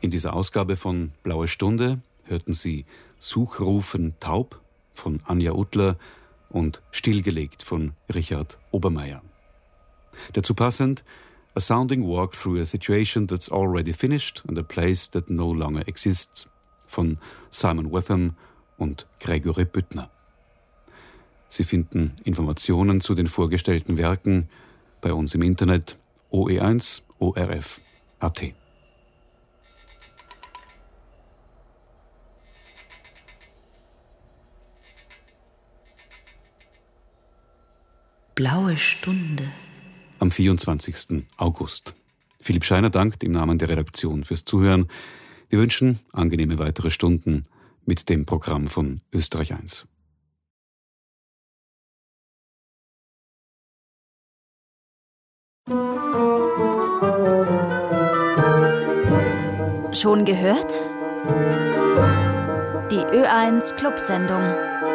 In dieser Ausgabe von Blaue Stunde hörten Sie Suchrufen taub von Anja Uttler und Stillgelegt von Richard Obermeier. Dazu passend A Sounding Walk Through a Situation That's Already Finished and a Place That No Longer Exists von Simon Witham und Gregory Büttner. Sie finden Informationen zu den vorgestellten Werken bei uns im Internet OE1 ORF.at. Blaue Stunde. Am 24. August. Philipp Scheiner dankt im Namen der Redaktion fürs Zuhören. Wir wünschen angenehme weitere Stunden mit dem Programm von Österreich 1. Schon gehört? Die Ö1 Clubsendung.